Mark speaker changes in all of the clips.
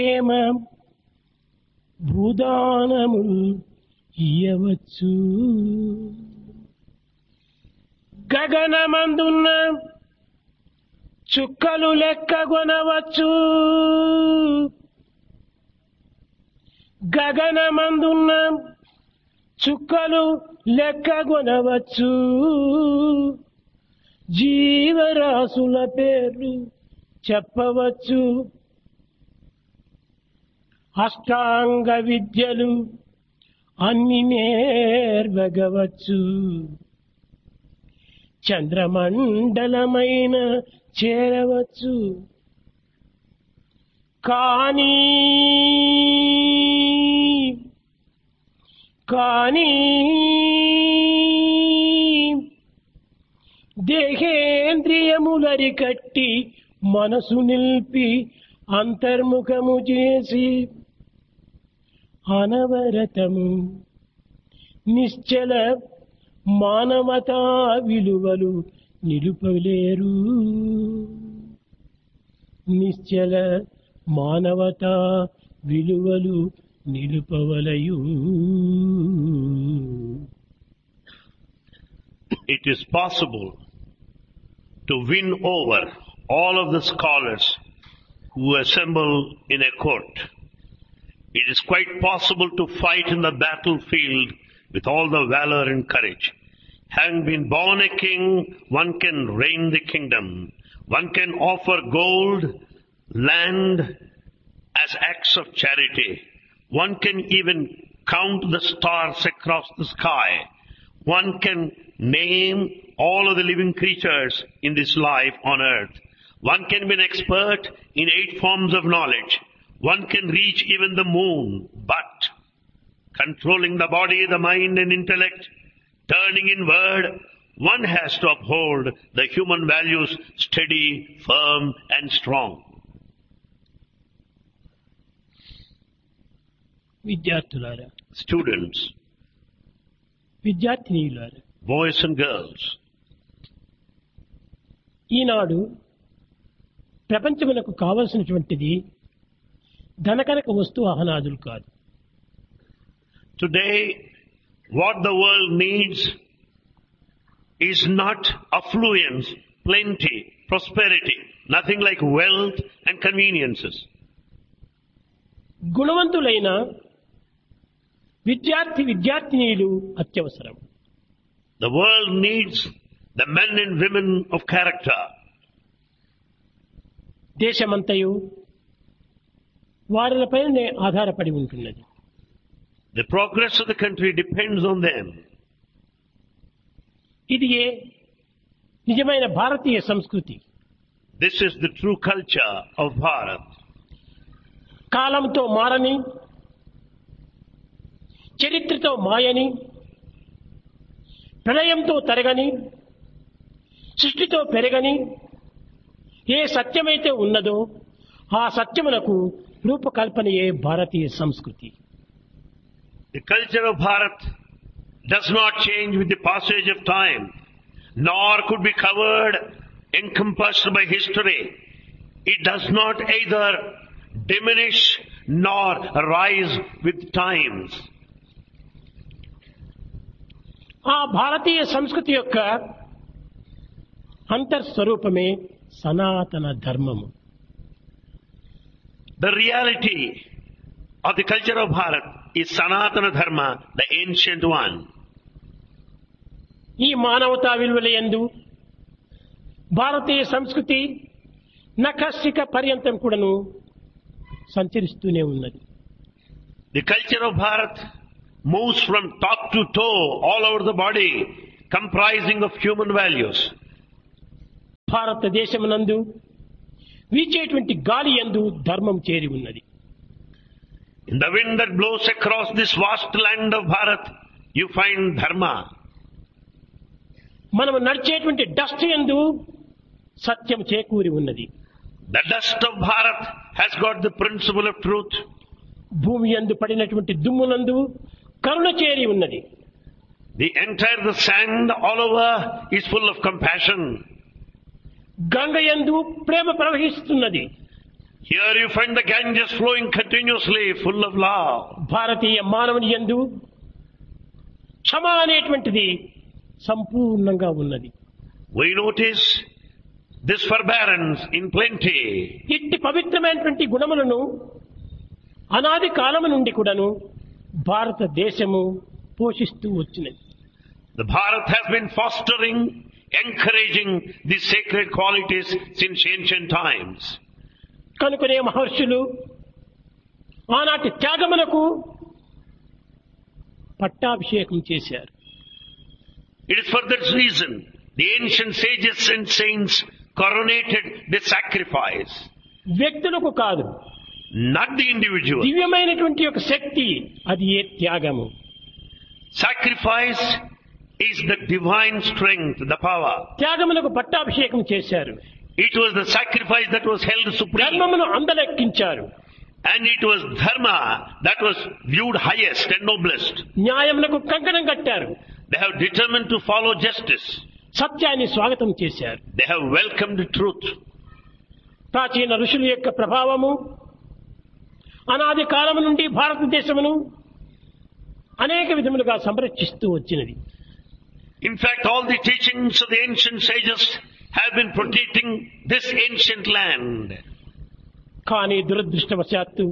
Speaker 1: ప్రేమ భూదానముల్ ఇయ్యవచ్చు. గగనమందున్న చుక్కలు లెక్కగొనవచ్చు. గగనమందున్న చుక్కలు లెక్కగొనవచ్చు. జీవరాశుల పేర్లు చెప్పవచ్చు. అష్టాంగ విద్యలు అన్ని నేర్వగవచ్చు. చంద్రమండలమైన చేరవచ్చు. కానీ దేహేంద్రియములరికట్టి మనసు నిల్పి అంతర్ముఖము చేసి అనవరతము నిశ్చల మానవతా విలువలు నిలుపలేరు. నిశ్చల మానవతా విలువలు నిలుపవలయు.
Speaker 2: It is possible to win over all of the scholars who assemble in a court. It is quite possible to fight in the battlefield with all the valor and courage. Having been born a king, one can reign the kingdom. One can offer gold, land as acts of charity. One can even count the stars across the sky. One can name all of the living creatures in this life on earth. One can be an expert in 8 forms of knowledge. One can reach even the moon, but controlling the body, the mind and intellect, turning inward, one has to uphold the human values steady, firm and strong.
Speaker 1: విద్యార్థులారా,
Speaker 2: Students,
Speaker 1: విద్యార్థినీయులారా,
Speaker 2: boys and girls,
Speaker 1: ఈనాడు ప్రపంచమునకు కావలసినటువంటిది ధనకనక వస్తు ఆహనాదులు కాదు.
Speaker 2: today what the world needs is not affluence, plenty, prosperity, nothing like wealth and conveniences.
Speaker 1: గుణవంతులైన విద్యార్థినీయులు అత్యవసరం.
Speaker 2: The world needs the men and women of character.
Speaker 1: దేశమంతయు వారిపైనే ఆధారపడి ఉంటున్నది.
Speaker 2: The progress of the country depends on them.
Speaker 1: ఇది నిజమైన భారతీయ సంస్కృతి.
Speaker 2: This is the true culture of Bharat.
Speaker 1: కాలంతో మారని, చరిత్రతో మాయని, ప్రళయంతో తరగని, సృష్టితో పెరగని ఏ సత్యమైతే ఉన్నదో ఆ సత్యమునకు రూపకల్పనయే భారతీయ సంస్కృతి.
Speaker 2: The culture of Bharat does not change with the passage of time, nor could be covered, encompassed by history. It does not either diminish nor rise with times.
Speaker 1: ఆ భారతీయ సంస్కృతి యొక్క అంతర్స్వరూపమే సనాతన ధర్మము.
Speaker 2: The reality of the culture of Bharat is Sanatana Dharma, the ancient one.
Speaker 1: ఈ మానవతా విలువలయందు భారతీయ సంస్కృతి నఖశిఖ పర్యంతం కూడాను సంచరిస్తూనే ఉన్నది.
Speaker 2: The culture of Bharat moves from top to toe all over the body, comprising of human values.
Speaker 1: భారతదేశమునందు వీచేటువంటి గాలి యందు ధర్మం చేరి ఉన్నది.
Speaker 2: In the wind that blows across this vast land of Bharat, you find dharma.
Speaker 1: మనము నడిచేటువంటి dust యందు సత్యం చేకూరి ఉన్నది.
Speaker 2: The dust of Bharat has got the principle of truth.
Speaker 1: భూమి యందు పడినటువంటి దుమ్మునందు కరుణ చేరి ఉన్నది.
Speaker 2: The sand all over is full of compassion.
Speaker 1: Ganga యందు ప్రేమ ప్రవహిస్తున్నది.
Speaker 2: Here you find the Ganges flowing continuously, full of love.
Speaker 1: భారతీయ మానవుని యందు క్షమ అనేటువంటిది సంపూర్ణంగా ఉన్నది.
Speaker 2: We notice this forbearance in plenty.
Speaker 1: ఇట్టి పవిత్రమైనటువంటి గుణములను అనాది కాలము నుండి కూడాను భారతదేశము పోషిస్తూ వచ్చినది.
Speaker 2: The Bharat has been fostering, encouraging these sacred qualities since ancient times.
Speaker 1: కనుకనే మహర్షులు ఆనాటి త్యాగములకు పట్టాభిషేకం చేశారు.
Speaker 2: It is for that reason the ancient sages and saints coronated the sacrifice.
Speaker 1: వ్యక్తులకు కాదు,
Speaker 2: Not the individual.
Speaker 1: దివ్యమైనటువంటి ఒక శక్తి, అది ఏ త్యాగము.
Speaker 2: Sacrifice is the divine strength, the power.
Speaker 1: త్యాగములకు పట్టాభిషేకం చేశారు.
Speaker 2: It was the sacrifice that was held supreme.
Speaker 1: ధర్మమును అందలెక్కించారు.
Speaker 2: And it was dharma that was viewed highest and noblest.
Speaker 1: న్యాయములకు కంకణం కట్టారు.
Speaker 2: They have determined to follow justice.
Speaker 1: సత్యాన్ని స్వాగతం చేశారు.
Speaker 2: They have welcomed truth.
Speaker 1: ప్రాచీన ఋషుల యొక్క ప్రభావము అనాది కాలము నుండి భారతదేశమును అనేక విధములుగా సంరక్షిస్తూ వచ్చినది.
Speaker 2: In fact, all the teachings of the ancient sages have been protecting this ancient land.
Speaker 1: కానీ దురదృష్టవశాత్తు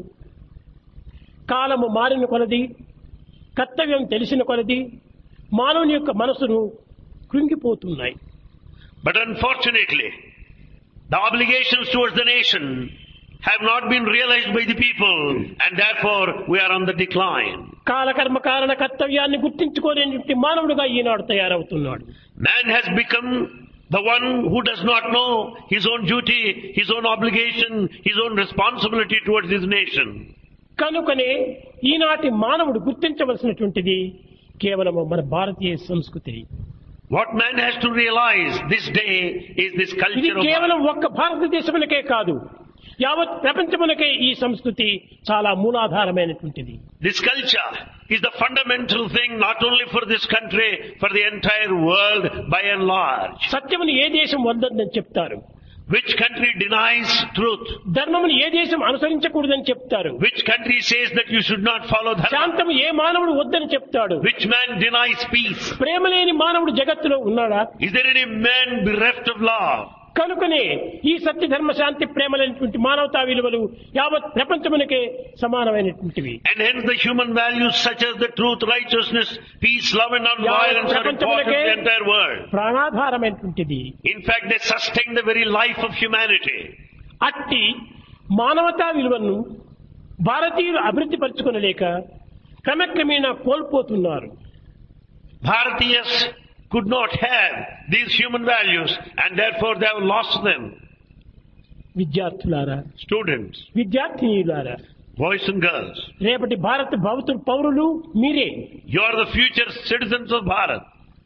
Speaker 1: కాలము మారిన కొలది, కర్తవ్యం తెలిసిన కొలది మానవుని యొక్క మనసును కృంగిపోతున్నాయి.
Speaker 2: But unfortunately, the obligations towards the nation have not been realized by the people, and therefore we are on the decline.
Speaker 1: కాలకర్మ కారణ కర్తవ్యాన్ని గుర్తించుకోలేని మానవుడుగా ఈనాడు తయారవుతున్నాడు.
Speaker 2: Man has become the one who does not know his own duty, his own obligation, his own responsibility towards his nation.
Speaker 1: కనుకనే ఈనాటి మానవుడు గుర్తించవలసినటువంటిది కేవలం మన భారతీయ సంస్కృతి.
Speaker 2: What man has to realize this day is this
Speaker 1: ఇది
Speaker 2: culture of
Speaker 1: కేవలం ఒక్క భారతదేశమునకే కాదు, యావత్ ప్రపంచమునకే ఈ సంస్కృతి చాలా మూలాధారమైనటువంటిది.
Speaker 2: This culture is the fundamental thing not only for this country, for the entire world by and large.
Speaker 1: సత్యమును ఏ దేశం వద్దని చెప్తారు,
Speaker 2: Which country denies truth?
Speaker 1: ధర్మమును ఏ దేశం అనుసరించకూడదని చెప్తారు,
Speaker 2: Which country says that you should not follow dharma?
Speaker 1: శాంతము ఏ మానవుడు వద్దని చెప్తాడు.
Speaker 2: Which man denies peace?
Speaker 1: ప్రేమ లేని మానవుడు జగత్తులో ఉన్నాడా?
Speaker 2: Is there any man bereft of love?
Speaker 1: కనుకనే ఈ సత్య ధర్మ శాంతి ప్రేమలైనటువంటి మానవతా విలువలు యావత్ ప్రపంచమునకే సమానమైనటువంటివి.
Speaker 2: And hence the human values such as the truth, righteousness, peace, love and non-violence are important to the entire world.
Speaker 1: ప్రాణాధారమైనటువంటిది.
Speaker 2: In fact, they sustain the very life of humanity.
Speaker 1: అట్టి మానవతా విలువను భారతీయులు అభివృద్ధి పరచుకొనలేక క్రమక్రమేణా కోల్పోతున్నారు.
Speaker 2: Bharatiyas could not have these human values and therefore they have lost them.
Speaker 1: విద్యార్థులారా,
Speaker 2: Students,
Speaker 1: విద్యార్థినీయులారా,
Speaker 2: boys and girls,
Speaker 1: రేపటి భారత భవిష్యత్ పౌరులు మీరే.
Speaker 2: you are the future citizens of Bharat.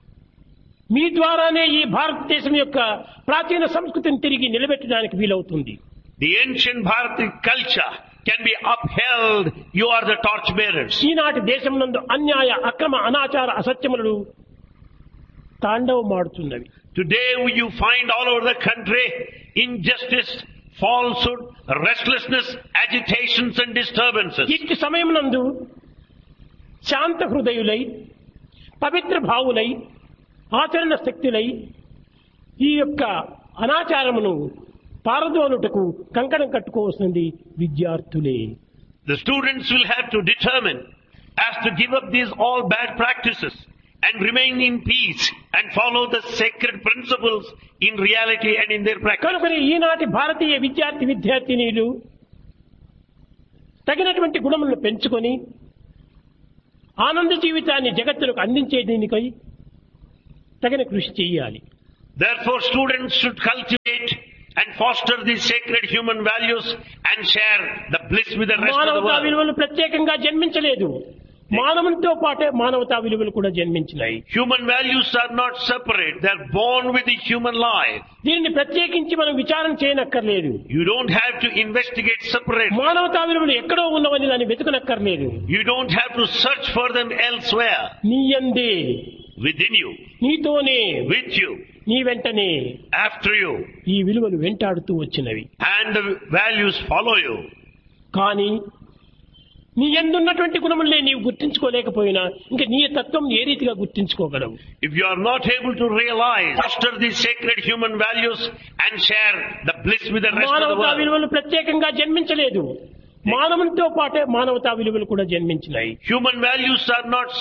Speaker 1: మీ ద్వారానే ఈ భారతదేశం యొక్క ప్రాచీన సంస్కృతిని తిరిగి నిలబెట్టడానికి వీలవుతుంది.
Speaker 2: The ancient Bharati culture can be upheld. You are the torch bearers.
Speaker 1: ఈనాటి దేశం నందు అన్యాయ, అక్రమ, అనాచార, అసత్యములు తాండవమాడుతున్నవి.
Speaker 2: Today you find all over the country injustice, falsehood, restlessness, agitations and disturbances.
Speaker 1: ఇట్టి సమయం నందు శాంత హృదయులై, పవిత్ర భావులై, ఆచరణ శక్తులై ఈ యొక్క అనాచారమును పారదోలుటకు కంకణం కట్టుకోవాల్సింది విద్యార్థులే.
Speaker 2: The students will have to determine as to give up these all bad practices and remain in peace and follow the sacred principles in reality and in their practice.
Speaker 1: కనుకనే ఈనాటి భారతీయ విద్యార్థినీలు తగినటువంటి గుణములను పెంచుకొని ఆనంద జీవితాన్ని జగత్తులకు అందించే దీనికై తగిన కృషి చేయాలి.
Speaker 2: Therefore students should cultivate and foster these sacred human values and share the bliss with the rest of the
Speaker 1: మానవతా
Speaker 2: world.
Speaker 1: విలువలు ప్రత్యేకంగా జన్మించలేదు, మానవునితో పాటే మానవతా విలువలు కూడా జన్మించినాయి.
Speaker 2: Human values are not separate. They are born with the human life.
Speaker 1: దీనిని ప్రత్యేకించి మనం విచారణ చేయనక్కర్లేదు.
Speaker 2: You don't have to investigate separately.
Speaker 1: మానవతా విలువలు ఎక్కడో ఉన్నవని దాన్ని వెతుకనక్కర్లేదు.
Speaker 2: You don't have to search for them elsewhere.
Speaker 1: నీయందే,
Speaker 2: Within you,
Speaker 1: నీతోనే,
Speaker 2: with you.
Speaker 1: నీ వెంటనే
Speaker 2: after you,
Speaker 1: ఈ విలువలు వెంటాడుతూ వచ్చినవి.
Speaker 2: and the values follow you.
Speaker 1: కానీ నీ యందున్నటువంటి గుణములనే నీవు గుర్తించుకోలేకపోయినా ఇంకా నీ తత్వం ఏ రీతిగా గుర్తించుకోగలవు?
Speaker 2: If you are not able to realize, foster these sacred human values and share the bliss with the rest of the
Speaker 1: మానవతా
Speaker 2: world.
Speaker 1: విలువలు ప్రత్యేకంగా జన్మించలేదు, మానవునితో పాటే మానవతా విలువలు కూడా జన్మించినాయి.
Speaker 2: Human values are not